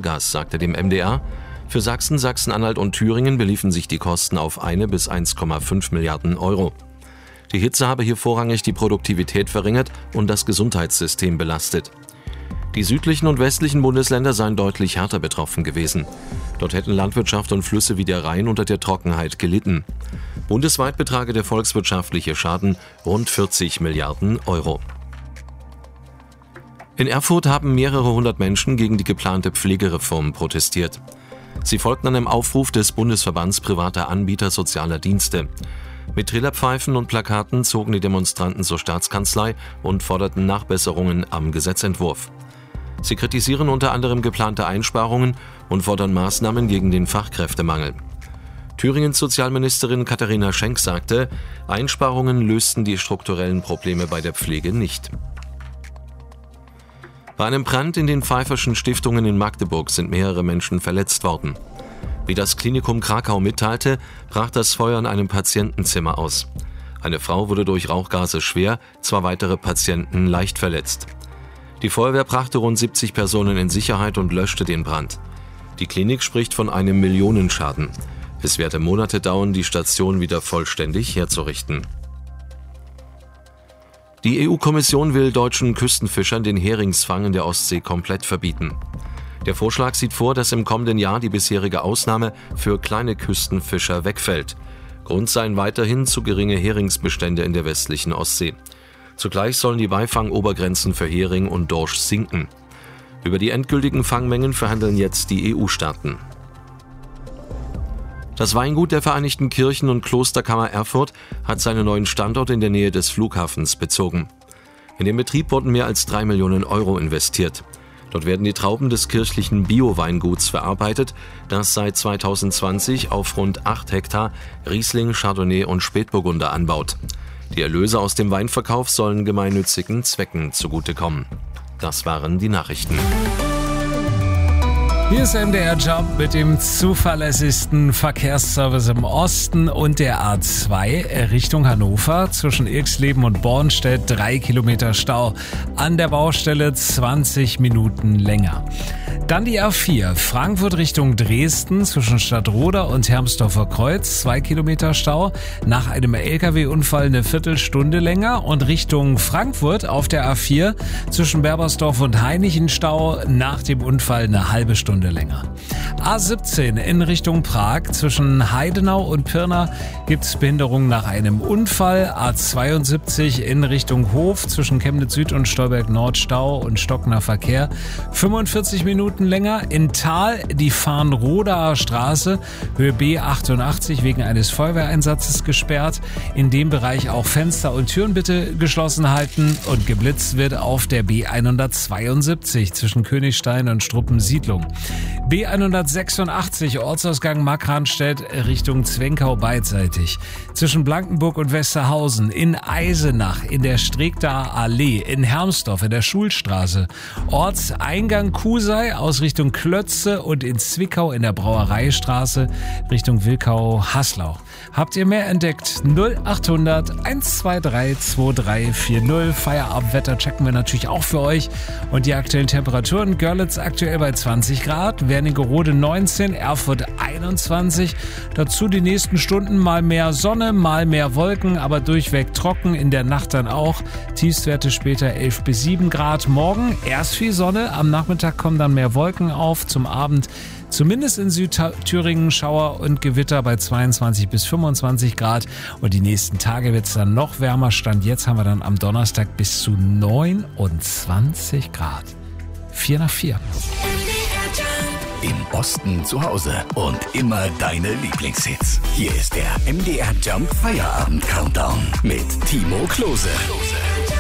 Vollgas, sagte dem MDR, für Sachsen, Sachsen-Anhalt und Thüringen beliefen sich die Kosten auf 1 bis 1,5 Milliarden Euro. Die Hitze habe hier vorrangig die Produktivität verringert und das Gesundheitssystem belastet. Die südlichen und westlichen Bundesländer seien deutlich härter betroffen gewesen. Dort hätten Landwirtschaft und Flüsse wie der Rhein unter der Trockenheit gelitten. Bundesweit betrage der volkswirtschaftliche Schaden rund 40 Milliarden Euro. In Erfurt haben mehrere hundert Menschen gegen die geplante Pflegereform protestiert. Sie folgten einem Aufruf des Bundesverbands privater Anbieter sozialer Dienste. Mit Trillerpfeifen und Plakaten zogen die Demonstranten zur Staatskanzlei und forderten Nachbesserungen am Gesetzentwurf. Sie kritisieren unter anderem geplante Einsparungen und fordern Maßnahmen gegen den Fachkräftemangel. Thüringens Sozialministerin Katharina Schenk sagte, Einsparungen lösten die strukturellen Probleme bei der Pflege nicht. Bei einem Brand in den Pfeifferschen Stiftungen in Magdeburg sind mehrere Menschen verletzt worden. Wie das Klinikum Krakau mitteilte, brach das Feuer in einem Patientenzimmer aus. Eine Frau wurde durch Rauchgase schwer, 2 weitere Patienten leicht verletzt. Die Feuerwehr brachte rund 70 Personen in Sicherheit und löschte den Brand. Die Klinik spricht von einem Millionenschaden. Es werde Monate dauern, die Station wieder vollständig herzurichten. Die EU-Kommission will deutschen Küstenfischern den Heringsfang in der Ostsee komplett verbieten. Der Vorschlag sieht vor, dass im kommenden Jahr die bisherige Ausnahme für kleine Küstenfischer wegfällt. Grund seien weiterhin zu geringe Heringsbestände in der westlichen Ostsee. Zugleich sollen die Beifangobergrenzen für Hering und Dorsch sinken. Über die endgültigen Fangmengen verhandeln jetzt die EU-Staaten. Das Weingut der Vereinigten Kirchen- und Klosterkammer Erfurt hat seinen neuen Standort in der Nähe des Flughafens bezogen. In den Betrieb wurden mehr als 3 Millionen Euro investiert. Dort werden die Trauben des kirchlichen Bio-Weinguts verarbeitet, das seit 2020 auf rund 8 Hektar Riesling, Chardonnay und Spätburgunder anbaut. Die Erlöse aus dem Weinverkauf sollen gemeinnützigen Zwecken zugutekommen. Das waren die Nachrichten. Hier ist MDR Jump mit dem zuverlässigsten Verkehrsservice im Osten und der A2 Richtung Hannover. Zwischen Irxleben und Bornstedt 3 Kilometer Stau. An der Baustelle 20 Minuten länger. Dann die A4 Frankfurt Richtung Dresden zwischen Stadtroda und Hermsdorfer Kreuz 2 Kilometer Stau. Nach einem LKW-Unfall eine Viertelstunde länger. Und Richtung Frankfurt auf der A4 zwischen Berbersdorf und Hainichen Stau. Nach dem Unfall eine halbe Stunde länger. A17 in Richtung Prag zwischen Heidenau und Pirna gibt es Behinderungen nach einem Unfall. A72 in Richtung Hof zwischen Chemnitz Süd und Stolberg Nord Stau und stockender Verkehr 45 Minuten länger. In Thal die Farnrodaer Straße Höhe B88 wegen eines Feuerwehreinsatzes gesperrt. In dem Bereich auch Fenster und Türen bitte geschlossen halten und geblitzt wird auf der B172 zwischen Königstein und Struppensiedlung. B186 Ortsausgang Markranstädt Richtung Zwenkau beidseitig. Zwischen Blankenburg und Westerhausen, in Eisenach, in der Stregdaer Allee, in Hermsdorf, in der Schulstraße. Ortseingang Kusei aus Richtung Klötze und in Zwickau in der Brauereistraße Richtung Wilkau-Haslau. Habt ihr mehr entdeckt? 0800 123 2340. Feierabendwetter checken wir natürlich auch für euch. Und die aktuellen Temperaturen: Görlitz aktuell bei 20 Grad, Wernigerode 19, Erfurt 21. Dazu die nächsten Stunden mal mehr Sonne, mal mehr Wolken, aber durchweg trocken, in der Nacht dann auch. Tiefstwerte später 11 bis 7 Grad. Morgen erst viel Sonne, am Nachmittag kommen dann mehr Wolken auf. Zum Abend zumindest in Südthüringen Schauer und Gewitter bei 22 bis 25 Grad. Und die nächsten Tage wird es dann noch wärmer. Stand jetzt haben wir dann am Donnerstag bis zu 29 Grad. 4 nach 4. Im Osten zu Hause und immer deine Lieblingshits. Hier ist der MDR Jump Feierabend Countdown mit Timo Klose.